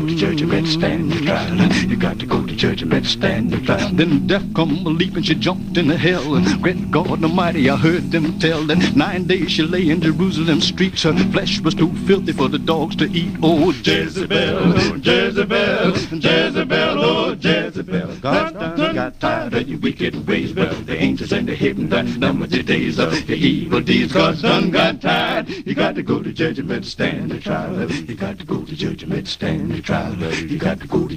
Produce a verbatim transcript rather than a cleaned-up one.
to church and better stand the trial. You got to go to church and better stand the trial. Then death come a leap and she jumped into hell. Great God Almighty, I heard them tell that nine days she lay in Jerusalem streets. Her flesh was too filthy for the dogs to eat. Oh, Jezebel, Jezebel, Jezebel, oh, Jezebel. God done got tired of your wicked ways. Well, the angels and the heaven done numbered the days of your evil deeds. God done got tired. You got to go to church and better stand the trial. You got to go to church and better stand the trial. You got to go to